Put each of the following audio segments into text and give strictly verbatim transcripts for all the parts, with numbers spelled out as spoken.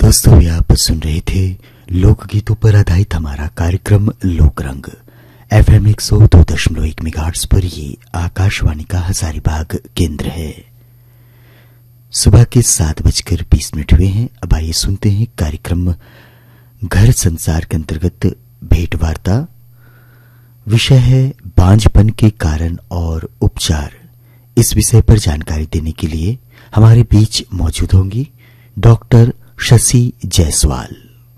दोस्तों, ये आप सुन रहे थे लोकगीतों पर आधारित हमारा कार्यक्रम लोकरंग। एफ एम एक सौ दो दशमलव एक मेगाहर्ट्ज पर ये आकाशवाणी का हजारीबाग केंद्र है। सुबह के सात बजकर बीस मिनट हुए हैं। अब आइए सुनते हैं कार्यक्रम घर संसार के अंतर्गत भेंट वार्ता। विषय है बांझपन के कारण और उपचार। इस विषय पर जानकारी देने के लिए हमारे बीच मौजूद होंगी डॉक्टर शशि जायसवाल।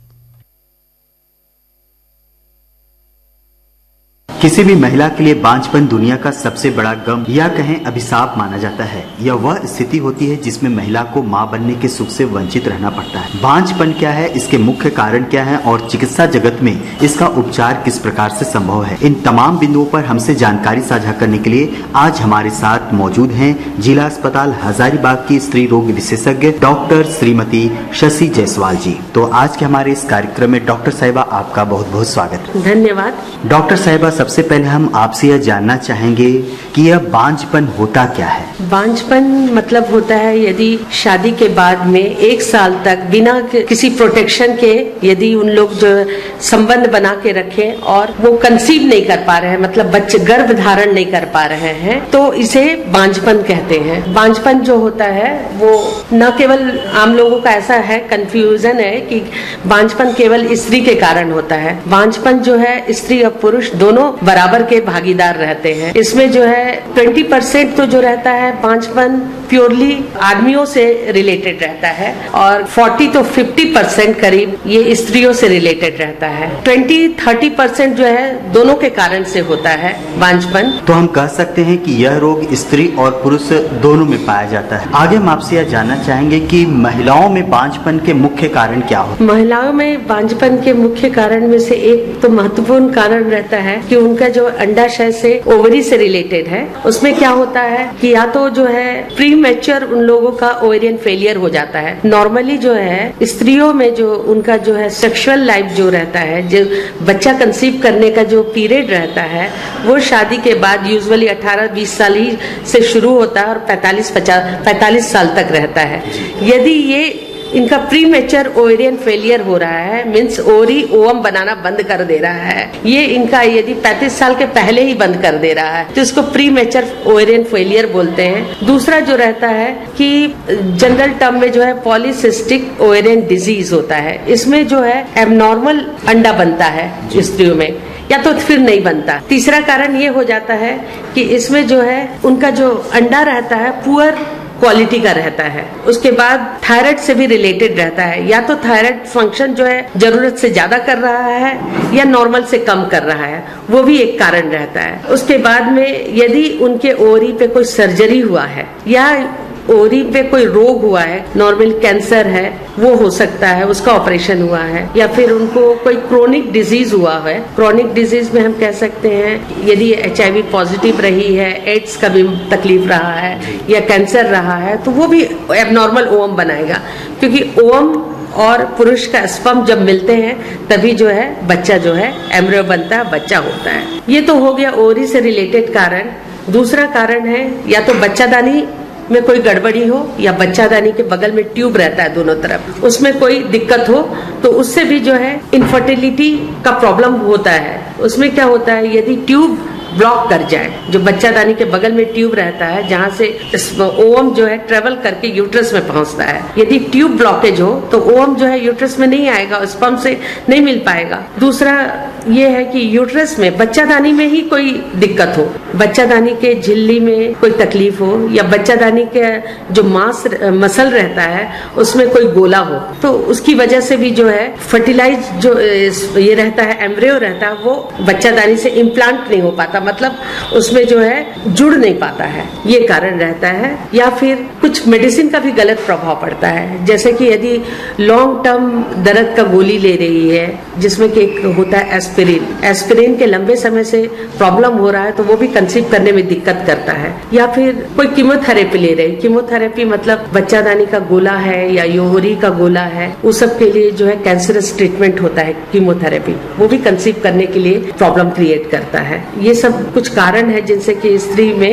किसी भी महिला के लिए बांझपन दुनिया का सबसे बड़ा गम या कहें अभिशाप माना जाता है। यह वह स्थिति होती है जिसमें महिला को मां बनने के सुख से वंचित रहना पड़ता है। बांझपन क्या है, इसके मुख्य कारण क्या है और चिकित्सा जगत में इसका उपचार किस प्रकार से संभव है, इन तमाम बिंदुओं पर हमसे जानकारी साझा करने के लिए आज हमारे साथ मौजूद हैं जिला अस्पताल हजारीबाग की स्त्री रोग विशेषज्ञ डॉक्टर श्रीमती शशि जायसवाल जी। तो आज के हमारे इस कार्यक्रम में डॉक्टर साहिबा आपका बहुत बहुत स्वागत। धन्यवाद। डॉक्टर साहिबा, सबसे पहले हम आपसे यह जानना चाहेंगे कि यह बांझपन होता क्या है? बांझपन मतलब होता है यदि शादी के बाद में एक साल तक बिना किसी प्रोटेक्शन के यदि उन लोग जो संबंध बना के रखें और वो कंसीव नहीं कर पा रहे हैं, मतलब बच्चे गर्भ धारण नहीं कर पा रहे हैं, तो इसे बांझपन कहते हैं। बांझपन जो होता है वो न केवल आम लोगों का ऐसा है कंफ्यूजन है कि बांझपन केवल स्त्री के कारण होता है। बांझपन जो है स्त्री और पुरुष दोनों बराबर के भागीदार रहते हैं। इसमें जो है बीस परसेंट तो जो रहता है बांझपन प्योरली आदमियों से रिलेटेड रहता है और चालीस तो पचास परसेंट करीब ये स्त्रियों से रिलेटेड रहता है। बीस तीस परसेंट जो है दोनों के कारण से होता है बांझपन। तो हम कह सकते हैं कि यह रोग स्त्री और पुरुष दोनों में पाया जाता है। आगे हम आपसे यह जानना चाहेंगे कि महिलाओं में बांझपन के मुख्य कारण क्या होते हैं? महिलाओं में बांझपन के मुख्य कारण में से एक तो महत्वपूर्ण कारण रहता है कि उनका जो अंडाशय से ओवरी से रिलेटेड है, उसमें क्या होता है कि या तो जो है प्री मैच्योर उन लोगों का ओवेरियन फेलियर हो जाता है। नॉर्मली जो है स्त्रियों में जो उनका जो है सेक्सुअल लाइफ जो रहता है, जो बच्चा कंसीव करने का जो पीरियड रहता है वो शादी के बाद यूजुअली अठारह बीस साल ही से शुरू होता है और पैंतालीस पचास पैंतालीस साल तक रहता है। यदि ये इनका प्री मैच्योर ओवेरियन फेलियर हो रहा है, मीन्स ओवरी ओवम बनाना बंद कर दे रहा है, ये इनका यदि पैंतीस साल के पहले ही बंद कर दे रहा है तो इसको प्री मैच्योर ओवेरियन फेलियर बोलते हैं। दूसरा जो रहता है कि जनरल टर्म में जो है पॉलीसिस्टिक ओवेरियन डिजीज होता है। इसमें जो है एबनॉर्मल अंडा बनता है स्त्रियों में या तो फिर नहीं बनता। तीसरा कारण ये हो जाता है कि इसमें जो है उनका जो अंडा रहता है पुअर क्वालिटी का रहता है। उसके बाद थायराइड से भी रिलेटेड रहता है, या तो थायराइड फंक्शन जो है जरूरत से ज्यादा कर रहा है या नॉर्मल से कम कर रहा है, वो भी एक कारण रहता है। उसके बाद में यदि उनके ओवरी पे कोई सर्जरी हुआ है या ओवरी पे कोई रोग हुआ है, नॉर्मल कैंसर है वो हो सकता है, उसका ऑपरेशन हुआ है, या फिर उनको कोई क्रोनिक डिजीज हुआ है। क्रोनिक डिजीज में हम कह सकते हैं यदि एच आई वी पॉजिटिव रही है, एड्स का भी तकलीफ रहा है या कैंसर रहा है, तो वो भी एबनॉर्मल ओवम बनाएगा, क्योंकि ओवम और पुरुष का स्पर्म जब मिलते हैं तभी जो है बच्चा जो है एम्ब्रियो बनता है, बच्चा होता है। ये तो हो गया ओवरी से रिलेटेड कारण। दूसरा कारण है या तो बच्चादानी में कोई गड़बड़ी हो या बच्चादानी के बगल में ट्यूब रहता है दोनों तरफ, उसमें कोई दिक्कत हो तो उससे भी जो है इनफर्टिलिटी का प्रॉब्लम होता है। उसमें क्या होता है यदि ट्यूब ब्लॉक कर जाए, जो बच्चादानी के बगल में ट्यूब रहता है जहाँ से ओवम जो है ट्रेवल करके यूट्रस में पहुंचता है, यदि ट्यूब ब्लॉकेज हो तो ओवम जो है यूट्रस में नहीं आएगा, स्पर्म से नहीं मिल पाएगा। दूसरा ये है कि यूट्रस में बच्चादानी में ही कोई दिक्कत हो, बच्चादानी के झिल्ली में कोई तकलीफ हो या बच्चादानी के जो मांस मसल रहता है उसमें कोई गोला हो, तो उसकी वजह से भी जो है फर्टिलाइज जो ये रहता है एम्ब्रियो रहता है वो बच्चादानी से इम्प्लांट नहीं हो पाता, मतलब उसमें जो है जुड़ नहीं पाता है, ये कारण रहता है। या फिर कुछ मेडिसिन का भी गलत प्रभाव पड़ता है, जैसे कि यदि लॉन्ग टर्म दर्द का गोली ले रही है जिसमें कि एक होता है एस्पिरिन, एस्पिरिन के लंबे समय से प्रॉब्लम हो रहा है तो वो भी कंसीव करने में दिक्कत करता है। या फिर कोई कीमोथेरेपी ले रहे, कीमोथेरेपी मतलब बच्चादानी का गोला है या ओवरी का गोला है, उस सब के लिए जो है कैंसरस ट्रीटमेंट होता है कीमोथेरेपी, वो भी कंसीव करने के लिए प्रॉब्लम क्रिएट करता है। ये सब कुछ कारण है जिनसे कि स्त्री में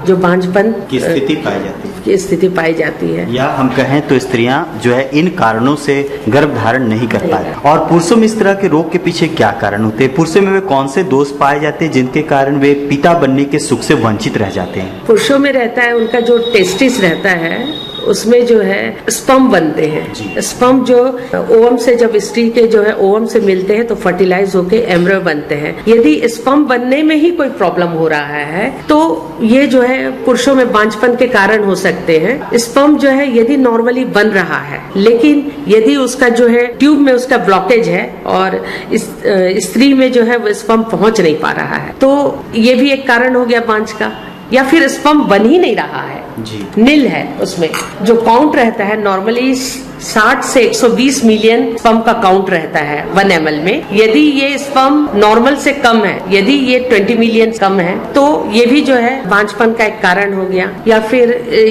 जो बांझपन की स्थिति पाई जाती है की स्थिति पाई जाती है। या हम कहें तो स्त्रियां जो है इन कारणों से गर्भ धारण नहीं कर पाए। और पुरुषों में इस तरह के रोग के पीछे क्या कारण होते हैं? पुरुषों में वे कौन से दोष पाए जाते हैं जिनके कारण वे पिता बनने के सुख से वंचित रह जाते हैं? पुरुषों में रहता है उनका जो टेस्टिस रहता है उसमें जो है स्पर्म बनते हैं। स्पर्म जो ओवम से जब स्त्री के जो है ओवम से मिलते हैं तो फर्टिलाइज होके एम्ब्रियो बनते हैं। यदि स्पर्म बनने में ही कोई प्रॉब्लम हो रहा है तो ये जो है पुरुषों में बांझपन के कारण हो सकते हैं। स्पर्म जो है यदि नॉर्मली बन रहा है लेकिन यदि उसका जो है ट्यूब में उसका ब्लॉकेज है और इस स्त्री में जो है वो स्पर्म पहुंच नहीं पा रहा है तो ये भी एक कारण हो गया बांझ का। या फिर स्पर्म बन ही नहीं रहा है जी। नील है, उसमें जो काउंट रहता है नॉर्मली साठ से एक सौ बीस मिलियन स्पर्म का काउंट रहता है वन एम एल में। यदि ये स्पर्म नॉर्मल से कम है, यदि ये बीस मिलियन कम है तो ये भी जो है बांझपन का एक कारण हो गया। या फिर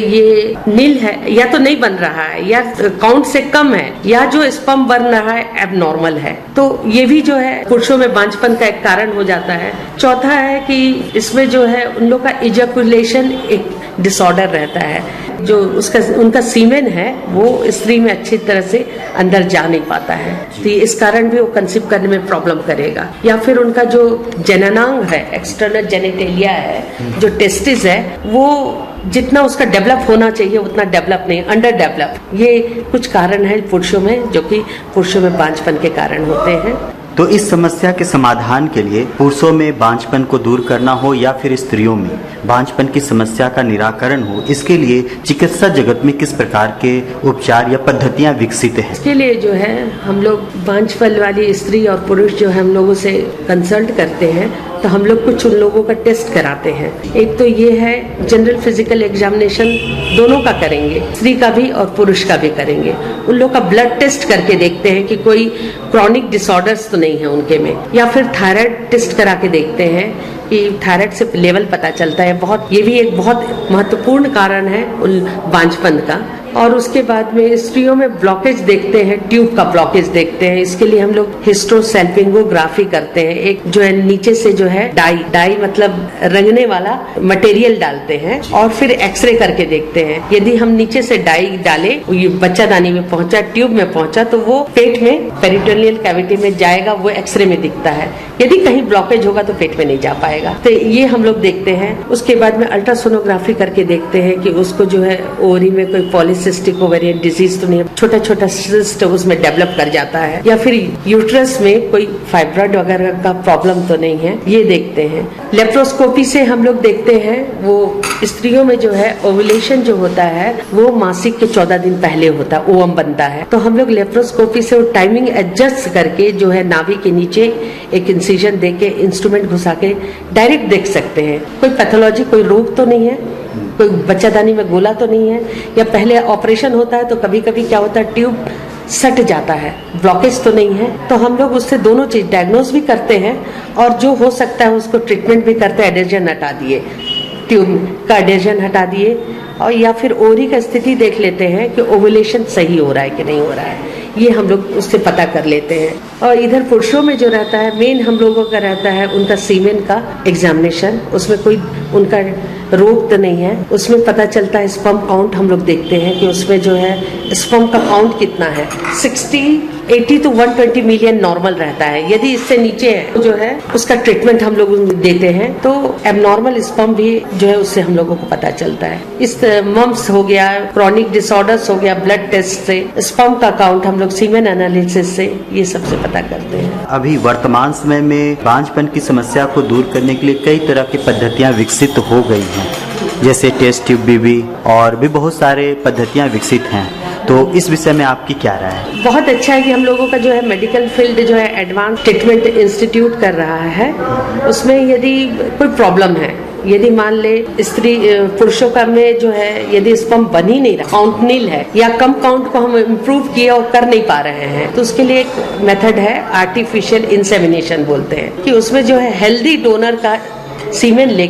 ये नील है या तो नहीं बन रहा है या काउंट से कम है या जो स्पर्म बन रहा है एबनॉर्मल है तो ये भी जो है पुरुषों में बांझपन का एक कारण हो जाता है। चौथा है कि इसमें जो है उन लोग का इजैकुलेशन एक डिसऑर्डर रहता है, जो उसका उनका सीमेन है वो स्त्री में अच्छी तरह से अंदर जा नहीं पाता है तो इस कारण भी वो कंसीव करने में प्रॉब्लम करेगा। या फिर उनका जो जननांग है एक्सटर्नल जेनिटेलिया है जो टेस्टिस है वो जितना उसका डेवलप होना चाहिए उतना डेवलप नहीं, अंडर डेवलप। ये कुछ कारण है पुरुषों में जो कि पुरुषों में बांझपन के कारण होते हैं। तो इस समस्या के समाधान के लिए पुरुषों में बांझपन को दूर करना हो या फिर स्त्रियों में बांझपन की समस्या का निराकरण हो, इसके लिए चिकित्सा जगत में किस प्रकार के उपचार या पद्धतियां विकसित हैं? इसके लिए जो है हम लोग बांझपन वाली स्त्री और पुरुष जो है हम लोगों से कंसल्ट करते हैं तो हम लोग कुछ उन लोगों का टेस्ट कराते हैं। एक तो ये है जनरल फिजिकल एग्जामिनेशन दोनों का करेंगे, स्त्री का भी और पुरुष का भी करेंगे। उन लोग का ब्लड टेस्ट करके देखते हैं कि कोई क्रॉनिक डिसऑर्डर्स तो नहीं है उनके में। या फिर थायराइड टेस्ट करा के देखते हैं कि थायराइड से लेवल पता चलता है। बहुत ये भी एक बहुत महत्वपूर्ण कारण है उन बांझपन का। और उसके बाद में स्त्रियों में ब्लॉकेज देखते हैं, ट्यूब का ब्लॉकेज देखते हैं। इसके लिए हम लोग हिस्टोसैल्पिंगोग्राफी करते हैं। एक जो है नीचे से जो है डाई डाई मतलब रंगने वाला मटेरियल डालते हैं और फिर एक्सरे करके देखते हैं। यदि हम नीचे से डाई डाले ये बच्चादानी में पहुंचा, ट्यूब में पहुंचा तो वो पेट में पेरिटोनियल कैविटी में जाएगा, वो एक्सरे में दिखता है। यदि कहीं ब्लॉकेज होगा तो पेट में नहीं जा पाएगा। तो ये हम लोग देखते हैं। उसके बाद में अल्ट्रासोनोग्राफी करके देखते हैं कि उसको जो है ओवरी में कोई पॉलीसिस्टिक ओवेरियन डिजीज तो नहीं है, छोटा छोटा सिस्ट उसमें डेवलप कर जाता है। या फिर यूट्रस में कोई फाइब्रॉइड वगैरह का प्रॉब्लम तो नहीं है, ये देखते हैं। लेप्रोस्कोपी से हम लोग देखते हैं वो स्त्रियों में जो है ओवुलेशन जो होता है वो मासिक के चौदह दिन पहले होता है, ओवम बनता है। तो हम लोग लेप्रोस्कोपी से वो टाइमिंग एडजस्ट करके जो है नाभि के नीचे एक इंसिजन दे के इंस्ट्रूमेंट घुसा के डायरेक्ट देख सकते हैं कोई पैथोलॉजी, कोई रोग तो नहीं है, कोई बच्चादानी में गोला तो नहीं है। या पहले ऑपरेशन होता है तो कभी कभी क्या होता है ट्यूब सट जाता है, ब्लॉकेज तो नहीं है। तो हम लोग उससे दोनों चीज डायग्नोस भी करते हैं और जो हो सकता है उसको ट्रीटमेंट भी करते हैं। एडेजन हटा दिए, ट्यूब का एडेजन हटा दिए और या फिर ओवरी का स्थिति देख लेते हैं कि ओवुलेशन सही हो रहा है कि नहीं हो रहा है, ये हम लोग उससे पता कर लेते हैं। और इधर पुरुषों में जो रहता है मेन हम लोगों का रहता है उनका सीमेन का एग्जामिनेशन। उसमें कोई उनका रोग तो नहीं है, उसमें पता चलता है स्पर्म काउंट हम लोग देखते हैं कि उसमें जो है स्पर्म का काउंट कितना है। साठ, अस्सी टू एक सौ बीस मिलियन नॉर्मल रहता है। यदि इससे नीचे है जो है उसका ट्रीटमेंट हम लोग देते हैं। तो एबनॉर्मल स्पर्म भी जो है उससे हम लोगों को पता चलता है। इस मम्स हो गया, क्रॉनिक डिसऑर्डर्स हो गया, ब्लड टेस्ट से, स्पर्म का काउंट हम लोग सीमेन एनालिसिस से ये सबसे पता करते हैं। अभी वर्तमान समय में बांझपन की समस्या को दूर करने के लिए कई तरह की पद्धतियां विकसित हो गई हैं, जैसे टेस्ट ट्यूब बीबी और भी बहुत सारे पद्धतियां विकसित हैं। तो इस विषय में आपकी क्या राय है? बहुत अच्छा है कि हम लोगों का जो है मेडिकल फील्ड जो है एडवांस ट्रीटमेंट इंस्टीट्यूट कर रहा है। उसमें यदि कोई प्रॉब्लम है, यदि मान ले स्त्री पुरुषों का में जो है यदि स्पर्म बन ही नहीं रहा, काउंट नील है या कम काउंट को हम इम्प्रूव किए और कर नहीं पा रहे हैं तो उसके लिए एक मेथड है आर्टिफिशियल इंसेमिनेशन बोलते हैं कि उसमें जो है हेल्दी डोनर का सीमेन ले